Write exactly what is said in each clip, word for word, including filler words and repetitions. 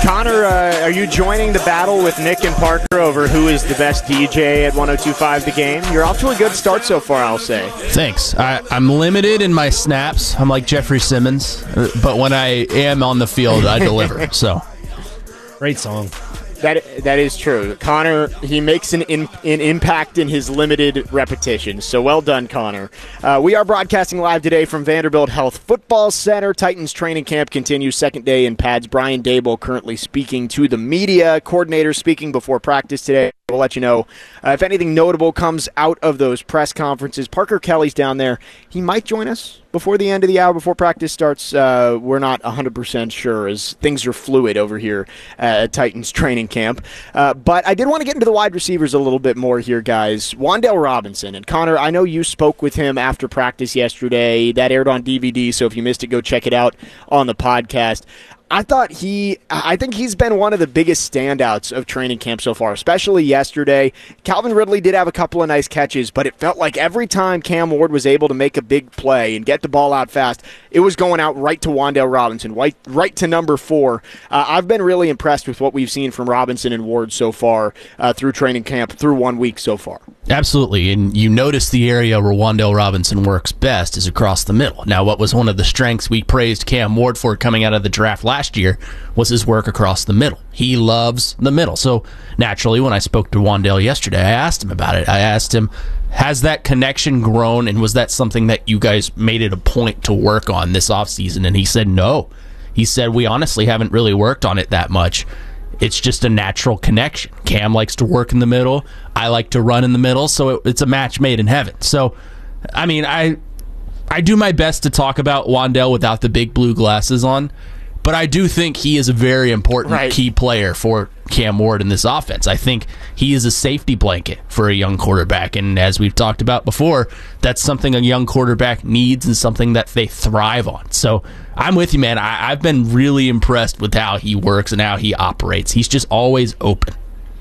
Connor, uh, are you joining the battle with Nick and Parker over who is the best D J at one oh two point five The Game? You're off to a good start so far, I'll say. Thanks. I, I'm limited in my snaps. I'm like Jeffrey Simmons, but when I am on the field, I deliver. So, great song. That that is true. Connor, he makes an, in, an impact in his limited repetitions. So well done, Connor. Uh, we are broadcasting live today from Vanderbilt Health Football Center. Titans training camp continues, second day in pads. Brian Daboll currently speaking to the media. Coordinator speaking before practice today. We'll let you know uh, if anything notable comes out of those press conferences. Parker Kelly's down there. He might join us before the end of the hour, before practice starts. Uh, we're not one hundred percent sure as things are fluid over here at Titans training camp. Uh, but I did want to get into the wide receivers a little bit more here, guys. Wan'Dale Robinson. And Connor, I know you spoke with him after practice yesterday. That aired on D V D, so if you missed it, go check it out on the podcast. I thought he, I think he's been one of the biggest standouts of training camp so far, especially yesterday. Calvin Ridley did have a couple of nice catches, but it felt like every time Cam Ward was able to make a big play and get the ball out fast, it was going out right to Wan'Dale Robinson, right, right to number four. Uh, I've been really impressed with what we've seen from Robinson and Ward so far uh, through training camp, through one week so far. Absolutely, and you notice the area where Wan'Dale Robinson works best is across the middle. Now, what was one of the strengths we praised Cam Ward for coming out of the draft last year was his work across the middle. He loves the middle. So, naturally, when I spoke to Wan'Dale yesterday, I asked him about it. I asked him, has that connection grown, and was that something that you guys made it a point to work on this offseason? And he said no. He said, we honestly haven't really worked on it that much. It's just a natural connection. Cam likes to work in the middle. I like to run in the middle, so it, it's a match made in heaven. So, I mean, I I do my best to talk about Wan'Dale without the big blue glasses on, but I do think he is a very important right. key player for Cam Ward in this offense. I think he is a safety blanket for a young quarterback, and as we've talked about before, that's something a young quarterback needs and something that they thrive on. So I'm with you, man. I, I've been really impressed with how he works and how he operates. He's just always open.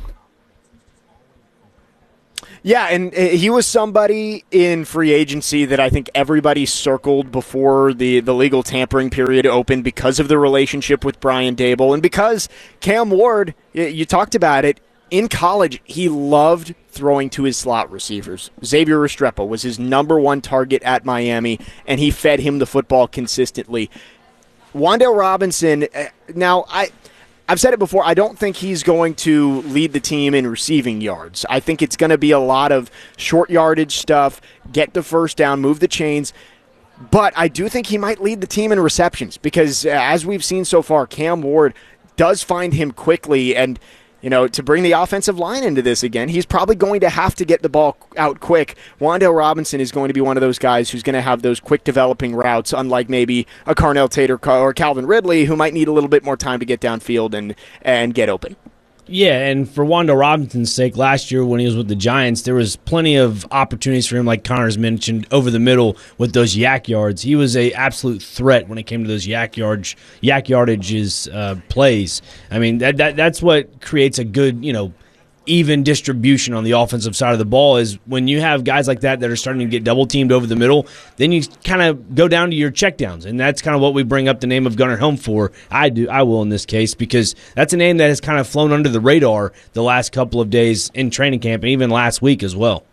Yeah, and he was somebody in free agency that I think everybody circled before the, the legal tampering period opened because of the relationship with Brian Daboll. And because Cam Ward, you talked about it, in college, he loved throwing to his slot receivers. Xavier Restrepo was his number one target at Miami, and he fed him the football consistently. Wan'Dale Robinson, now, I... I've said it before, I don't think he's going to lead the team in receiving yards. I think it's going to be a lot of short yardage stuff, get the first down, move the chains. But I do think he might lead the team in receptions because, uh, as we've seen so far, Cam Ward does find him quickly. And, you know, to bring the offensive line into this again, he's probably going to have to get the ball out quick. Wan'Dale Robinson is going to be one of those guys who's going to have those quick developing routes, unlike maybe a Carnell Tate or Calvin Ridley, who might need a little bit more time to get downfield and, and get open. Yeah, and for Wan'Dale Robinson's sake, last year when he was with the Giants, there was plenty of opportunities for him, like Connor's mentioned, over the middle with those yak yards. He was a absolute threat when it came to those yak yards, yak yardages uh, plays. I mean, that, that that's what creates a good, you know, even distribution on the offensive side of the ball is when you have guys like that that are starting to get double teamed over the middle, then you kind of go down to your checkdowns, and that's kind of what we bring up the name of Gunnar Helm for. I do, I will in this case, because that's a name that has kind of flown under the radar the last couple of days in training camp and even last week as well.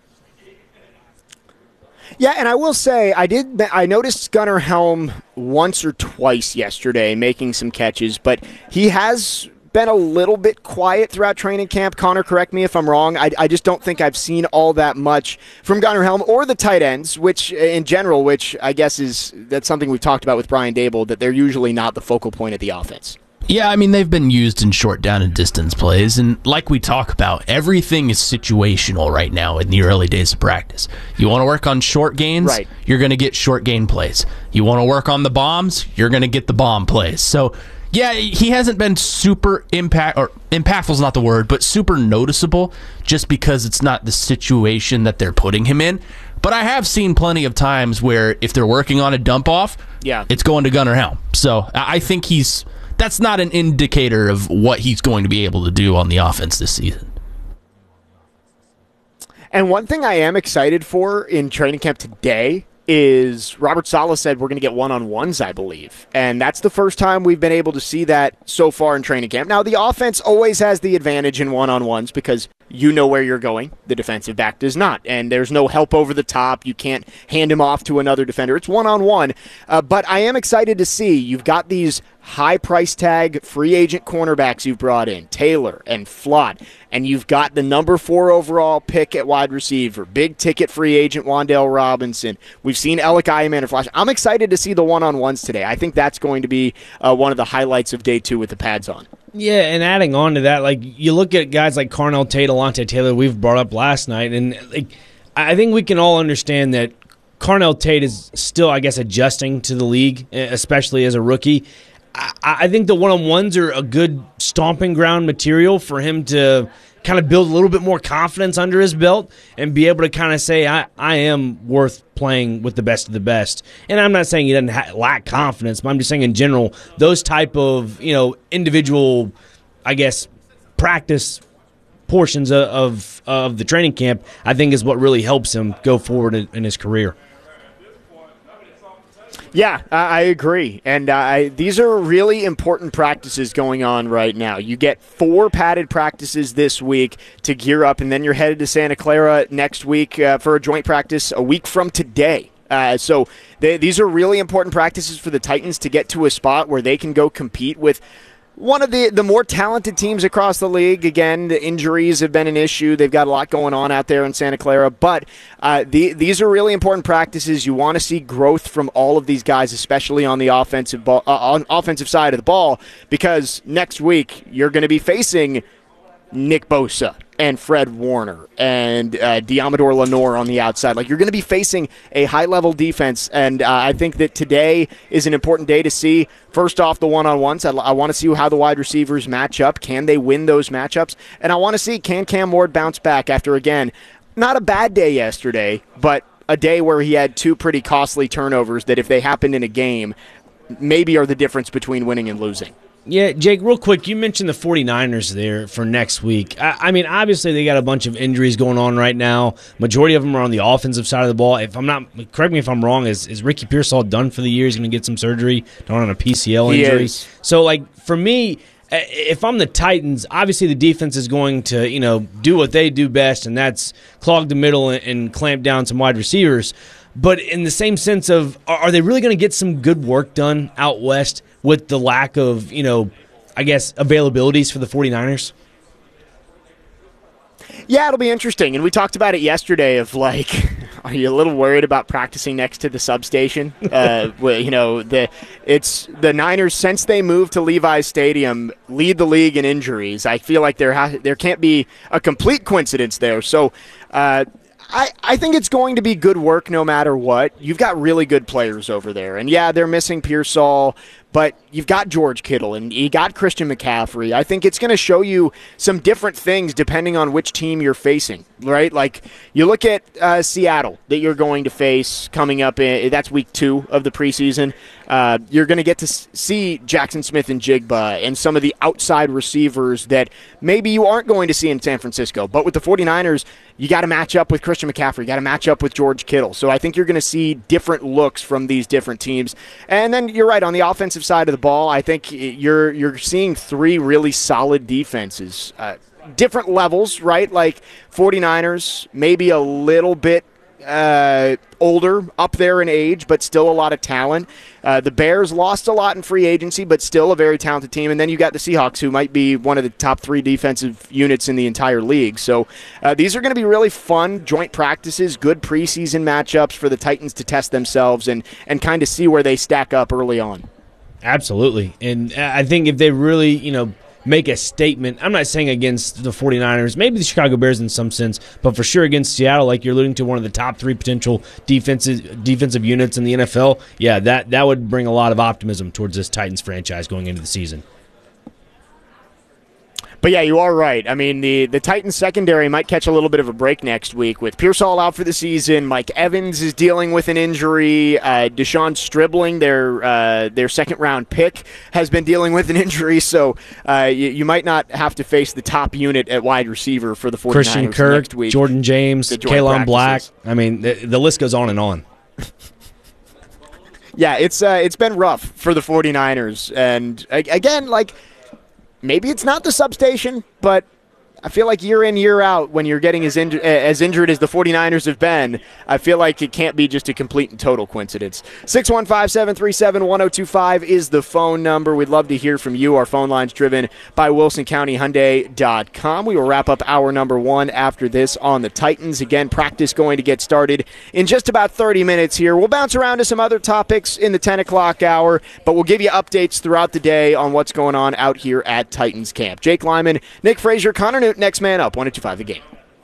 Yeah, and I will say I did. I noticed Gunnar Helm once or twice yesterday making some catches, but he has been a little bit quiet throughout training camp. Connor, correct me if I'm wrong. I, I just don't think I've seen all that much from Gunnar Helm or the tight ends, which in general, which I guess is that's something we've talked about with Brian Daboll, that they're usually not the focal point of the offense. Yeah, I mean, they've been used in short down and distance plays, and like we talk about, everything is situational right now in the early days of practice. You want to work on short gains, right. You're going to get short gain plays. You want to work on the bombs, you're going to get the bomb plays. So, yeah, he hasn't been super impact or impactful is not the word, but super noticeable just because it's not the situation that they're putting him in. But I have seen plenty of times where if they're working on a dump off, yeah, it's going to Gunnar Helm. So I think he's that's not an indicator of what he's going to be able to do on the offense this season. And one thing I am excited for in training camp today is Robert Saleh said we're going to get one-on-ones, I believe. And that's the first time we've been able to see that so far in training camp. Now, the offense always has the advantage in one-on-ones because you know where you're going. The defensive back does not. And there's no help over the top. You can't hand him off to another defender. It's one-on-one. Uh, but I am excited to see you've got these high price tag free agent cornerbacks you've brought in, Taylor and Flott, and you've got the number four overall pick at wide receiver, big ticket free agent Wan'Dale Robinson. We've seen Alec Ayman flash. I'm excited to see the one-on-ones today. I think that's going to be uh, one of the highlights of day two with the pads on. Yeah, and adding on to that, like you look at guys like Carnell Tate, Alontae Taylor, we've brought up last night, and like I think we can all understand that Carnell Tate is still, I guess, adjusting to the league, especially as a rookie. I, I think the one-on-ones are a good stomping ground material for him to kind of build a little bit more confidence under his belt and be able to kind of say, I, I am worth playing with the best of the best. And I'm not saying he doesn't ha- lack confidence, but I'm just saying in general, those type of, you know, individual, I guess, practice portions of, of, of the training camp, I think is what really helps him go forward in, in his career. Yeah, I agree. And uh, I, these are really important practices going on right now. You get four padded practices this week to gear up, and then you're headed to Santa Clara next week uh, for a joint practice a week from today. Uh, so they, these are really important practices for the Titans to get to a spot where they can go compete with one of the, the more talented teams across the league. Again, the injuries have been an issue. They've got a lot going on out there in Santa Clara. But uh, the, these are really important practices. You want to see growth from all of these guys, especially on the offensive ball, uh, on offensive side of the ball, because next week you're going to be facing Nick Bosa and Fred Warner and uh, Diamador Lenore on the outside. Like, you're going to be facing a high-level defense, and uh, I think that today is an important day to see, first off, the one-on-ones. I, I want to see how the wide receivers match up. Can they win those matchups? And I want to see, can Cam Ward bounce back after, again, not a bad day yesterday, but a day where he had two pretty costly turnovers that if they happened in a game, maybe are the difference between winning and losing. Yeah, Jake, real quick, you mentioned the 49ers there for next week. I, I mean, obviously they got a bunch of injuries going on right now. Majority of them are on the offensive side of the ball. If I'm not, correct me if I'm wrong, is, is Ricky Pearsall done for the year? He's going to get some surgery, done on a P C L injury. He is. So, like, for me, if I'm the Titans, obviously the defense is going to, you know, do what they do best, and that's clog the middle and, and clamp down some wide receivers. But in the same sense of, are they really going to get some good work done out west with the lack of, you know, I guess, availabilities for the 49ers? Yeah, it'll be interesting. And we talked about it yesterday of, like, are you a little worried about practicing next to the substation? uh, you know, the it's the Niners, since they moved to Levi's Stadium, lead the league in injuries. I feel like there ha- there can't be a complete coincidence there. So, uh I, I think it's going to be good work no matter what. You've got really good players over there. And, yeah, they're missing Pearsall, but you've got George Kittle and you got Christian McCaffrey. I think it's going to show you some different things depending on which team you're facing, right? Like, you look at uh, Seattle that you're going to face coming up. In, that's week two of the preseason. Uh, you're going to get to see Jackson Smith and Jigba and some of the outside receivers that maybe you aren't going to see in San Francisco. But with the 49ers, you got to match up with Christian McCaffrey. You got to match up with George Kittle. So I think you're going to see different looks from these different teams. And then you're right, on the offensive side of the ball, I think you're you're seeing three really solid defenses. Uh, different levels, right? Like 49ers, maybe a little bit uh, older, up there in age, but still a lot of talent. Uh, the Bears lost a lot in free agency, but still a very talented team. And then you got the Seahawks, who might be one of the top three defensive units in the entire league. So uh, these are going to be really fun joint practices, good preseason matchups for the Titans to test themselves and, and kind of see where they stack up early on. Absolutely. And I think if they really, you know, make a statement, I'm not saying against the 49ers, maybe the Chicago Bears in some sense, but for sure against Seattle, like you're alluding to, one of the top three potential defensive defensive units in the N F L, yeah, that, that would bring a lot of optimism towards this Titans franchise going into the season. But, yeah, you are right. I mean, the, the Titans secondary might catch a little bit of a break next week with Pearsall out for the season. Mike Evans is dealing with an injury. Uh, Deshaun Stribling, their uh, their second-round pick, has been dealing with an injury. So uh, you, you might not have to face the top unit at wide receiver for the 49ers Christian Kirk, next week. Jordan James, Kalen Black. I mean, the, the list goes on and on. Yeah, it's uh, it's been rough for the 49ers. And again, like, maybe it's not the substation, but I feel like year in, year out, when you're getting as, inju- as injured as the 49ers have been, I feel like it can't be just a complete and total coincidence. six one five, seven three seven, one oh two five is the phone number. We'd love to hear from you. Our phone line's driven by Wilson County Hyundai dot com. We will wrap up hour number one after this on the Titans. Again, practice going to get started in just about thirty minutes here. We'll bounce around to some other topics in the ten o'clock hour, but we'll give you updates throughout the day on what's going on out here at Titans camp. Jake Lyman, Nick Frazier, Connor Newton, next man up, one oh two five The Game.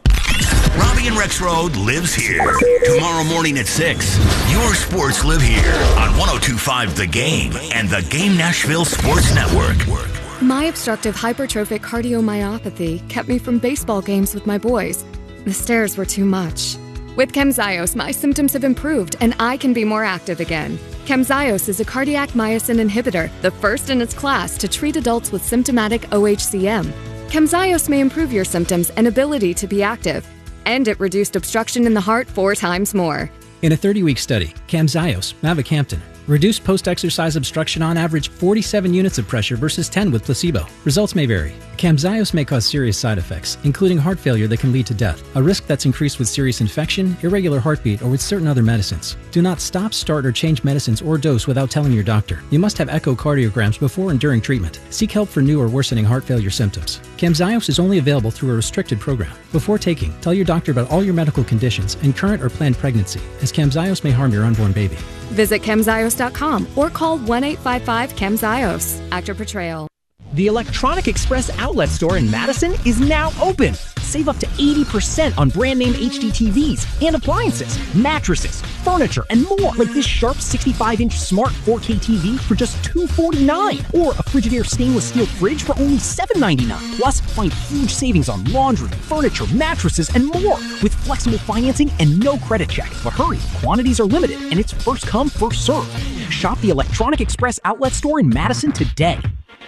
Robbie and Rex Road lives here. Tomorrow morning at six, your sports live here on one oh two five The Game and the Game Nashville Sports Network. My obstructive hypertrophic cardiomyopathy kept me from baseball games with my boys. The stairs were too much. With Camzyos, my symptoms have improved and I can be more active again. Camzyos is a cardiac myosin inhibitor, the first in its class to treat adults with symptomatic O H C M. Camzyos may improve your symptoms and ability to be active, and it reduced obstruction in the heart four times more. In a thirty-week study, Camzyos, mavacamten, reduced post-exercise obstruction on average forty-seven units of pressure versus ten with placebo. Results may vary. Camzyos may cause serious side effects, including heart failure that can lead to death, a risk that's increased with serious infection, irregular heartbeat, or with certain other medicines. Do not stop, start, or change medicines or dose without telling your doctor. You must have echocardiograms before and during treatment. Seek help for new or worsening heart failure symptoms. Camzyos is only available through a restricted program. Before taking, tell your doctor about all your medical conditions and current or planned pregnancy, as Camzyos may harm your unborn baby. Visit Camzyos dot com or call one eight five five Camzyos. Actor Portrayal. The Electronic Express outlet store in Madison is now open. Save up to eighty percent on brand name H D T Vs and appliances, mattresses, furniture, and more. Like this Sharp sixty-five inch smart four K T V for just two hundred forty-nine dollars. Or a Frigidaire stainless steel fridge for only seven ninety-nine. Plus, find huge savings on laundry, furniture, mattresses, and more. With flexible financing and no credit check. But hurry, quantities are limited and it's first come, first served. Shop the Electronic Express outlet store in Madison today.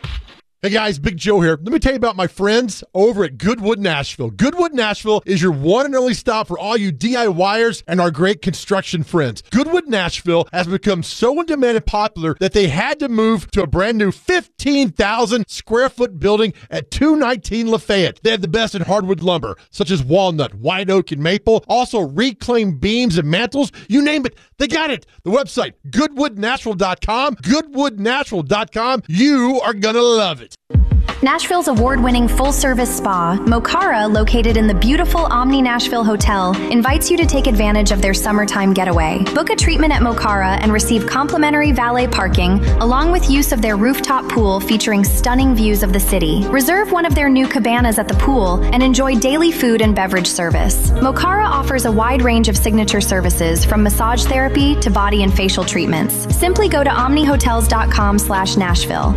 Hey guys, Big Joe here. Let me tell you about my friends over at Goodwood Nashville. Goodwood Nashville is your one and only stop for all you DIYers and our great construction friends. Goodwood Nashville has become so in demand and popular that they had to move to a brand new fifteen thousand square foot building at two nineteen Lafayette. They have the best in hardwood lumber, such as walnut, white oak, and maple. Also reclaimed beams and mantles. You name it, they got it. The website, goodwood natural dot com. goodwood natural dot com. You are going to love it. Nashville's award-winning full-service spa, Mokara, located in the beautiful Omni Nashville Hotel, invites you to take advantage of their summertime getaway. Book a treatment at Mokara and receive complimentary valet parking, along with use of their rooftop pool featuring stunning views of the city. Reserve one of their new cabanas at the pool and enjoy daily food and beverage service. Mokara offers a wide range of signature services, from massage therapy to body and facial treatments. Simply go to omni hotels dot com slash Nashville.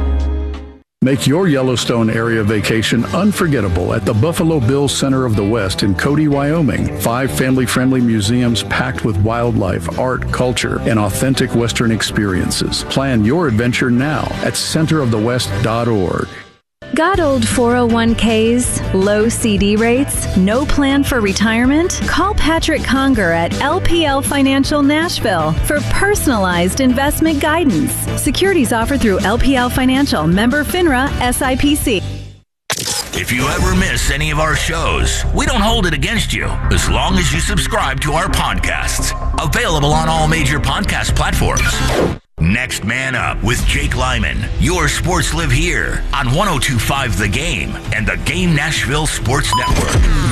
Make your Yellowstone area vacation unforgettable at the Buffalo Bills Center of the West in Cody, Wyoming. Five family-friendly museums packed with wildlife, art, culture, and authentic Western experiences. Plan your adventure now at center of the west dot org. Got old four oh one k's, low C D rates, no plan for retirement? Call Patrick Conger at L P L Financial Nashville for personalized investment guidance. Securities offered through L P L Financial, member FINRA, S I P C. If you ever miss any of our shows, we don't hold it against you as long as you subscribe to our podcasts. Available on all major podcast platforms. Next Man Up with Jake Lyman. Your sports live here on one oh two five The Game and the Game Nashville Sports Network.